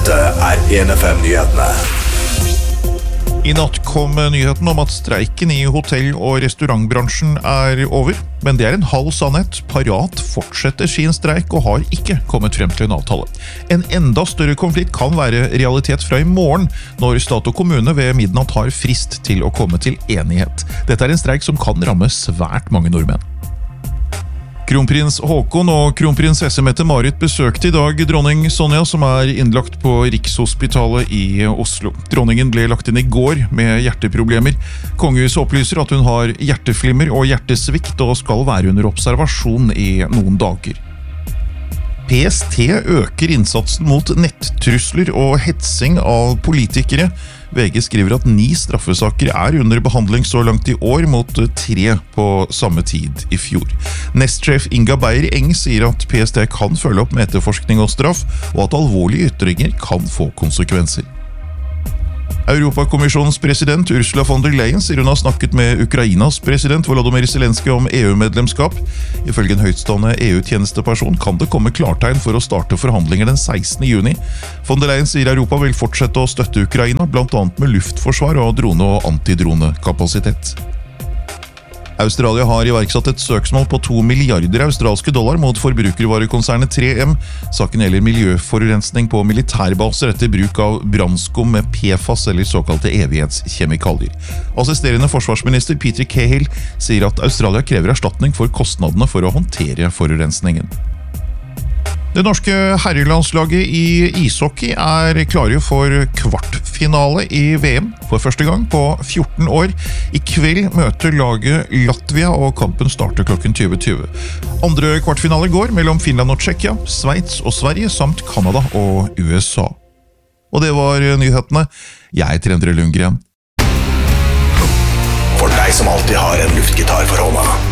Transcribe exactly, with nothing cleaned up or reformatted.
Dette er en F M-nyhetene. I natt kom nyheten om at streiken i hotell- og restaurantbransjen er over, men det er en halv sannhet. Parat fortsetter sin streik og har ikke kommet frem til en avtale. En enda større konflikt kan være realitet fra i morgen, når stat og kommune ved midnatt har frist til å komme til enighet. Dette er en streik som kan ramme svært mange nordmenn. Kronprins Håkon og kronprinsesse Mette-Marit besøkte i dag dronning Sonja, som er innlagt på Rikshospitalet i Oslo. Dronningen ble lagt inn i går med hjerteproblemer. Kongehuset opplyser at hun har hjerteflimmer og hjertesvikt og skal være under observasjon i noen dager. P S T øker innsatsen mot nettrusler og hetsing av politikere. V G skriver at ni straffesaker er under behandling så langt i år, mot tre på samme tid i fjor. Nestsjef Inga Beyer-Eng sier at P S T kan følge opp med etterforskning og straff, og at alvorlige ytringer kan få konsekvenser. Europakommisjonens president Ursula von der Leyen sier hun har snakket med Ukrainas president Volodymyr Zelenskyj om E U-medlemskap. Ifølge en høytstående E U-tjenesteperson kan det komme klartegn for å starte forhandlinger den sekstende juni. Von der Leyen sier Europa vil fortsette å støtte Ukraina, blant annet med luftforsvar og drone- og antidronekapasitet. Australia har iverksatt et søksmål på to milliarder australske dollar mot forbrukervarekonsernet tre M. Saken gjelder miljøforurensning på militærbaser etter bruk av brannskum med P F A S eller såkalte evighetskjemikalier. Assisterende forsvarsminister Peter Cahill sier at Australia krever erstatning for kostnadene for å håndtere forurensningen. Det norske herrelandslaget i ishockey er klare for kvartfinale i V M for første gang på fjorten år. I kveld møter laget Latvia, og kampen starter klokken tjue tjue. Andre kvartfinale går mellom Finland og Tsjekkia, Sveits og Sverige, samt Kanada og U S A. Og det var nyhetene. Jeg heter Endre Lundgren. For deg som alltid har en luftgitar for hånda.